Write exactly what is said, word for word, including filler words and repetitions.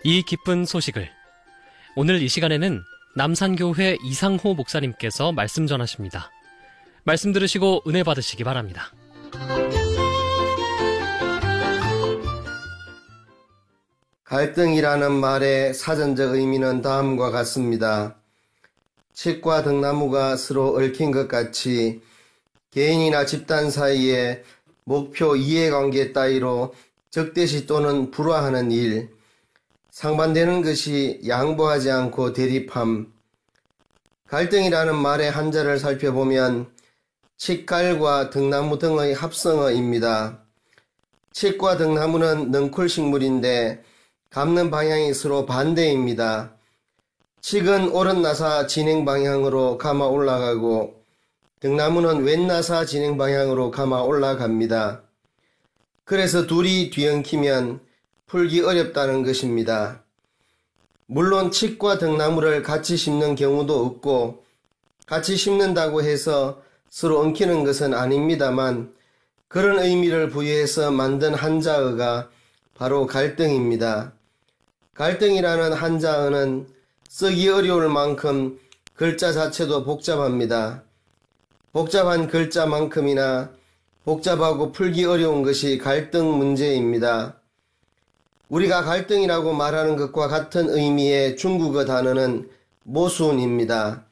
이 기쁜 소식을 오늘 이 시간에는 남산교회 이상호 목사님께서 말씀 전하십니다. 말씀 들으시고 은혜 받으시기 바랍니다. 갈등이라는 말의 사전적 의미는 다음과 같습니다. 칡과 등나무가 서로 얽힌 것 같이 개인이나 집단 사이에 목표 이해관계 따위로 적대시 또는 불화하는 일, 상반되는 것이 양보하지 않고 대립함. 갈등이라는 말의 한자를 살펴보면 칡갈과 등나무 등의 합성어입니다. 칡과 등나무는 넝쿨식물인데 감는 방향이 서로 반대입니다. 칡은 오른 나사 진행 방향으로 감아 올라가고 등나무는 왼 나사 진행 방향으로 감아 올라갑니다. 그래서 둘이 뒤엉키면 풀기 어렵다는 것입니다. 물론 칡과 등나무를 같이 심는 경우도 없고 같이 심는다고 해서 서로 엉키는 것은 아닙니다만 그런 의미를 부여해서 만든 한자어가 바로 갈등입니다. 갈등이라는 한자어는 쓰기 어려울 만큼 글자 자체도 복잡합니다. 복잡한 글자만큼이나 복잡하고 풀기 어려운 것이 갈등 문제입니다. 우리가 갈등이라고 말하는 것과 같은 의미의 중국어 단어는 모순입니다.